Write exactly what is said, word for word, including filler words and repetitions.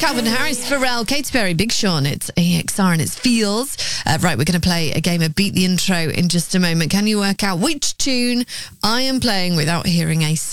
Calvin Harris, Pharrell, Katy Perry, Big Sean. It's A X R and it's Feels. Uh, right, we're going to play a game of Beat the Intro in just a moment. Can you work out which tune I am playing without hearing a